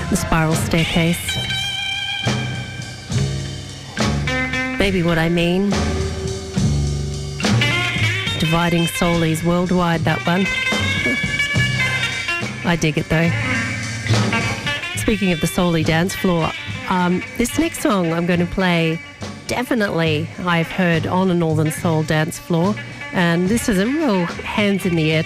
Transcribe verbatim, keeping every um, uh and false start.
The Spiral Staircase. Baby, what I mean. Dividing Soulies worldwide, that one. I dig it though. Speaking of the Soulie dance floor, um, this next song I'm going to play, definitely I've heard on a Northern Soul dance floor, and this is a real hands in the air